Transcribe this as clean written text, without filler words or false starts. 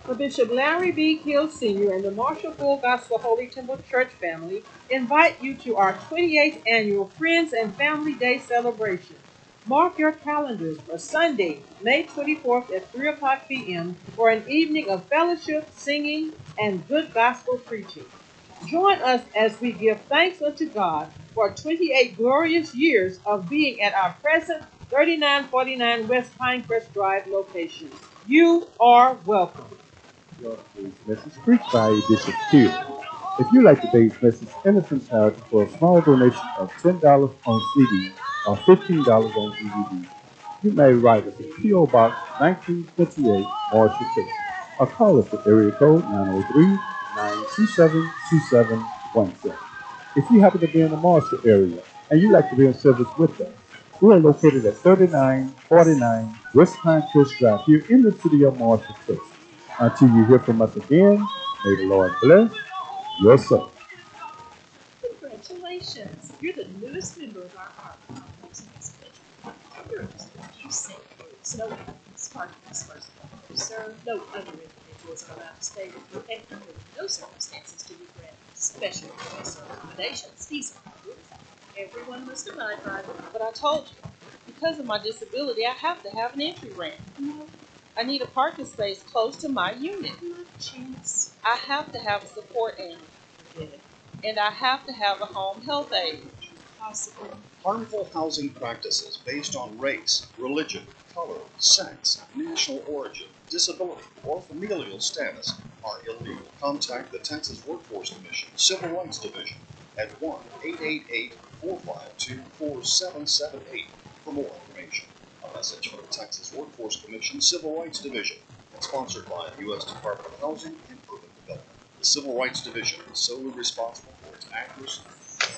Bishop Larry B. Kill Sr. and the Marshall Full Gospel Holy Temple Church family invite you to our 28th annual Friends and Family Day celebration. Mark your calendars for Sunday, May 24th at 3 o'clock p.m. for an evening of fellowship, singing, and good gospel preaching. Join us as we give thanks unto God for 28 glorious years of being at our present 3949 West Pinecrest Drive location. You are welcome. Today's message preached by Bishop Hill. If you like today's message, Innocent Charity for a small donation of $10 on CD or $15 on DVD, you may write us at P.O. Box 1928, Marshall, Texas, or call us at area code 903-927-2717. If you happen to be in the Marshall area and you'd like to be in service with us, we are located at 3949 West Pinecrest Drive here in the city of Marshall, Texas. Until you hear from us again, may the Lord bless your soul. Congratulations! You're the newest member of our Army. You say so Sparky is first sir. No other individuals are allowed to stay with you, and under no circumstances do we grant special requests or accommodations. These are rules. Everyone must abide by them. But I told you, because of my disability, I have to have an entry ramp. No, I need a parking space close to my unit. not a chance. I have to have a support animal. Forget it. And I have to have a home health aide. Possible. Harmful housing practices based on race, religion, color, sex, national origin, disability, or familial status are illegal. Contact the Texas Workforce Commission Civil Rights Division at 1-888-452-4778 for more information. A message from the Texas Workforce Commission Civil Rights Division, sponsored by the U.S. Department of Housing and Urban Development. The Civil Rights Division is solely responsible for its accuracy